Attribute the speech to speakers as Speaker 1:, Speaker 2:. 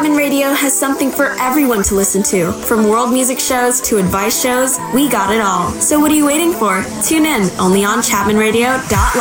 Speaker 1: Chapman Radio has something for everyone to listen to. From world music shows to advice shows, we got it all. So what are you waiting for? Tune in only on ChapmanRadio.live.